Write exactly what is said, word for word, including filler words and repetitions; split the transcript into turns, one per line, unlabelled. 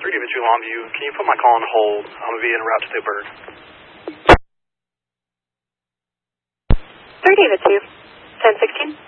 three David two Longview. Can you put my call on hold? I'm going to be en route to the bird.
three David two, ten sixteen.